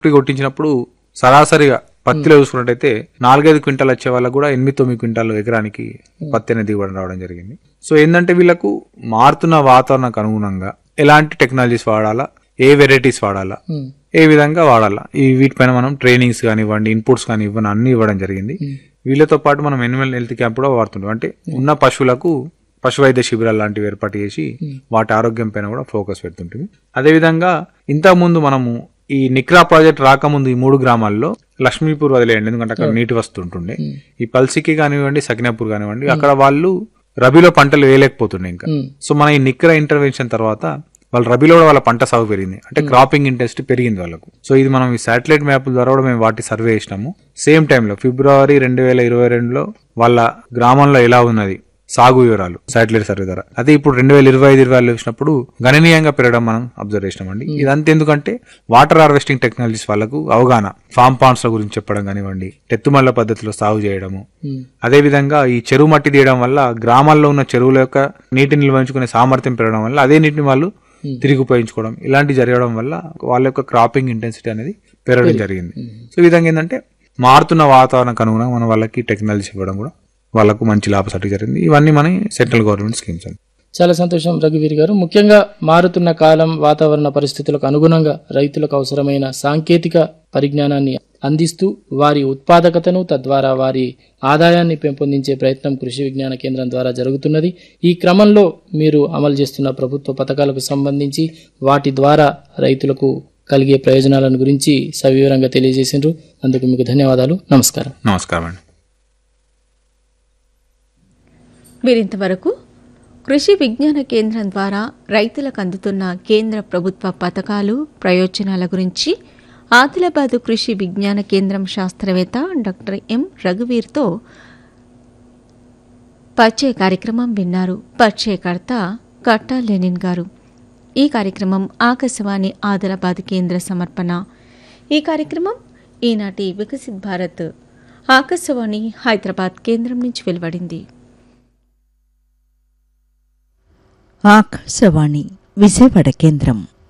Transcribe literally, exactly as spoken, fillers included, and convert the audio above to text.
కొట్టించినప్పుడు సరాసరిగా పత్తిలో చూసుకున్నట్టయితే నాలుగైదు క్వింటాలు వచ్చే వాళ్ళకు కూడా ఎనిమిది తొమ్మిది క్వింటాలు ఎకరానికి పత్తి అనేది దిగుబడి రావడం జరిగింది. సో ఏంటంటే వీళ్ళకు మారుతున్న వాతావరణానికి అనుగుణంగా ఎలాంటి టెక్నాలజీస్ వాడాలా, ఏ వెరైటీస్ వాడాలా, ఏ విధంగా వాడాలా, ఈ వీటిపైన మనం ట్రైనింగ్స్ కానివ్వండి, ఇన్పుట్స్ కానీ ఇవ్వని అన్ని ఇవ్వడం జరిగింది. వీళ్ళతో పాటు మనం ఎనిమల్ హెల్త్ క్యాంప్ కూడా వాడుతుంటాం. అంటే ఉన్న పశువులకు పశు వైద్య శిబిరాలు లాంటివి ఏర్పాటు చేసి వాటి ఆరోగ్యం పైన కూడా ఫోకస్ పెడుతుంటుంది. అదేవిధంగా ఇంతకు ముందు మనము ఈ నిక్రా ప్రాజెక్ట్ రాకముందు ఈ మూడు గ్రామాల్లో లక్ష్మీపూర్ వదిలేయండి, ఎందుకంటే అక్కడ నీటి వస్తుంటుండే. ఈ పల్సికి కానివ్వండి, సకినాపూర్ కానివ్వండి, అక్కడ వాళ్ళు రబీలో పంటలు వేయలేకపోతుండే ఇంకా. సో మన ఈ నిక్రా ఇంటర్వెన్షన్ తర్వాత వాళ్ళ రబీలో కూడా వాళ్ళ పంట సాగు పెరిగింది, అంటే క్రాపింగ్ ఇంట్రెస్ట్ పెరిగింది వాళ్ళకు. సో ఇది మనం ఈ శాటిలైట్ మ్యాప్ ద్వారా కూడా మేము వాటి సర్వే చేసినాము. సేమ్ టైంలో ఫిబ్రవరి రెండు వేల ఇరవై రెండులో వాళ్ళ గ్రామంలో ఎలా ఉన్నది సాగు వివరాలు శాటిలైట్ సర్వే ద్వారా. అదే ఇప్పుడు రెండు వేల ఇరవై ఐదు ఇరవై ఆరు చూసినప్పుడు గణనీయంగా పెరగడం మనం అబ్జర్వ్ చేసినామండి. ఇదంతా ఎందుకంటే వాటర్ హార్వెస్టింగ్ టెక్నాలజీస్ వాళ్ళకు అవగాహన, ఫామ్ పాండ్స్ గురించి చెప్పడం కానివ్వండి, టెత్తుమల్ల పద్ధతిలో సాగు చేయడము, అదే విధంగా ఈ చెరువు మట్టి తీయడం వల్ల గ్రామాల్లో ఉన్న చెరువుల యొక్క నీటిని నిల్వహించుకునే సామర్థ్యం పెరగడం వల్ల అదే నీటిని వాళ్ళు తిరిగి ఉపయోగించుకోవడం, ఇలాంటి జరగడం వల్ల వాళ్ళ యొక్క క్రాపింగ్ ఇంటెన్సిటీ అనేది పెరగడం జరిగింది. సో ఈ విధంగా ఏంటంటే మారుతున్న వాతావరణానికి అనుగుణంగా మనం వాళ్ళకి టెక్నాలజీ ఇవ్వడం కూడా వాళ్ళకు మంచి లాభసాటి జరిగింది. ఇవన్నీ మన సెంట్రల్ గవర్నమెంట్ స్కీమ్స్ అండి. చాలా సంతోషం రఘువీర్ గారు. ముఖ్యంగా మారుతున్న కాలం, వాతావరణ పరిస్థితులకు అనుగుణంగా రైతులకు అవసరమైన సాంకేతిక పరిజ్ఞానాన్ని అందిస్తూ వారి ఉత్పాదకతను, తద్వారా వారి ఆదాయాన్ని పెంపొందించే ప్రయత్నం కృషి విజ్ఞాన కేంద్రం ద్వారా జరుగుతున్నది. ఈ క్రమంలో మీరు అమలు చేస్తున్న ప్రభుత్వ పథకాలకు సంబంధించి వాటి ద్వారా రైతులకు కలిగే ప్రయోజనాలను గురించి సవివరంగా తెలియజేసిండ్రు. అందుకు మీకు ధన్యవాదాలు. నమస్కారం. నమస్కారం అండి. మీరింతవరకు కృషి విజ్ఞాన కేంద్రం ద్వారా రైతులకు అందుతున్న కేంద్ర ప్రభుత్వ పథకాలు, ప్రయోజనాల గురించి ఆదిలాబాదు కృషి విజ్ఞాన కేంద్రం శాస్త్రవేత్త డాక్టర్ ఎం రఘువీర్తో పరిచయ కార్యక్రమం విన్నారు. పరిచయకర్త కట్టా లెనిన్ గారు. ఈ కార్యక్రమం ఆకాశవాణి ఆదిలాబాద్ కేంద్ర సమర్పణ. ఈ కార్యక్రమం ఈనాటి వికసిత్ భారత్ ఆకాశవాణి హైదరాబాద్ కేంద్రం నుంచి వెలువడింది. ఆకాశవాణి విజయవాడ కేంద్రం.